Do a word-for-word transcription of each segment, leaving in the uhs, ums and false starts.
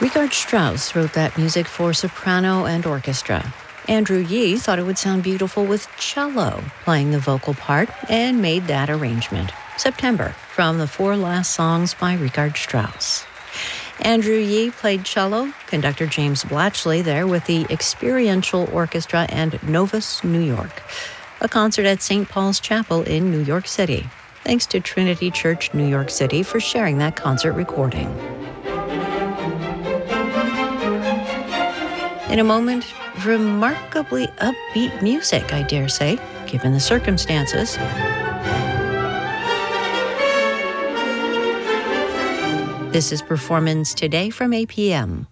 Richard Strauss wrote that music for soprano and orchestra. Andrew Yee thought it would sound beautiful with cello playing the vocal part and made that arrangement. September, from the four last songs by Richard Strauss. Andrew Yee played cello, conductor James Blatchley there with the Experiential Orchestra and Novus New York, a concert at Saint Paul's Chapel in New York City. Thanks to Trinity Church, New York City, for sharing that concert recording. In a moment, remarkably upbeat music, I dare say, given the circumstances. This is Performance Today from A P M.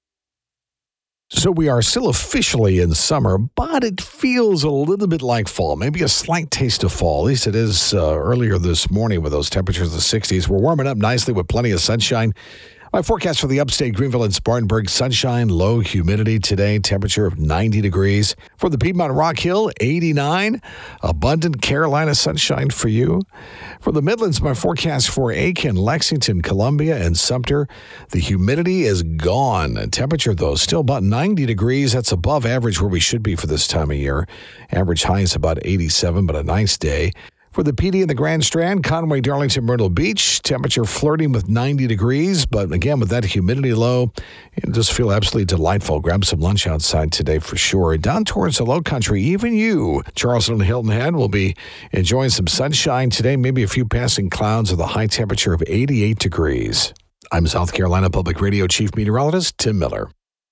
So we are still officially in summer, but it feels a little bit like fall, maybe a slight taste of fall. At least it is uh, earlier this morning with those temperatures in the sixties. We're warming up nicely with plenty of sunshine. My forecast for the upstate, Greenville and Spartanburg, sunshine, low humidity today, temperature of ninety degrees. For the Piedmont Rock Hill, eighty-nine. Abundant Carolina sunshine for you. For the Midlands, my forecast for Aiken, Lexington, Columbia, and Sumter, the humidity is gone. Temperature, though, still about ninety degrees. That's above average where we should be for this time of year. Average high is about eighty-seven, but a nice day. For the P D and the Grand Strand, Conway, Darlington, Myrtle Beach, temperature flirting with ninety degrees, but again, with that humidity low, it'll just feel absolutely delightful. Grab some lunch outside today for sure. Down towards the low country, even you, Charleston and Hilton Head, will be enjoying some sunshine today, maybe a few passing clouds with a high temperature of eighty-eight degrees. I'm South Carolina Public Radio Chief Meteorologist Tim Miller.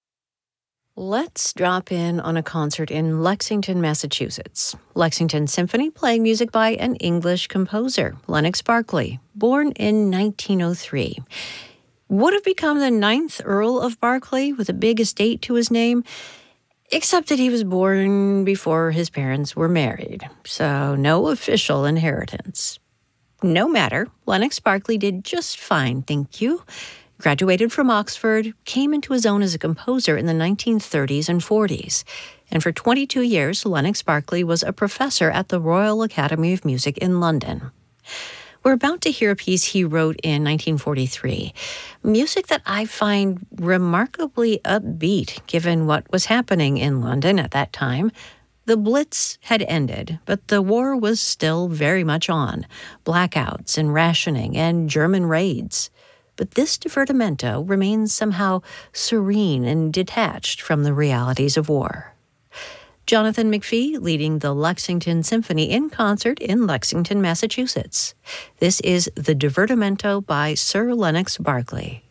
Let's drop in on a concert in Lexington, Massachusetts. Lexington Symphony playing music by an English composer, Lennox Berkeley, born in nineteen oh three. Would have become the ninth Earl of Berkeley with a big estate to his name, except that he was born before his parents were married, so no official inheritance. No matter, Lennox Berkeley did just fine, thank you. Graduated from Oxford, came into his own as a composer in the nineteen thirties and forties. And for twenty-two years, Lennox Berkeley was a professor at the Royal Academy of Music in London. We're about to hear a piece he wrote in nineteen forty-three. Music that I find remarkably upbeat, given what was happening in London at that time. The Blitz had ended, but the war was still very much on. Blackouts and rationing and German raids. But this divertimento remains somehow serene and detached from the realities of war. Jonathan McPhee leading the Lexington Symphony in concert in Lexington, Massachusetts. This is the Divertimento by Sir Lennox Berkeley.